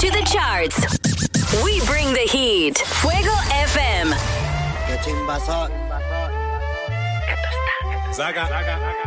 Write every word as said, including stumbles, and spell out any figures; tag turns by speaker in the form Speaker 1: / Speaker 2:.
Speaker 1: to the charts. We bring the heat. Fuego F M.
Speaker 2: Qué chimbazo.
Speaker 3: Saca.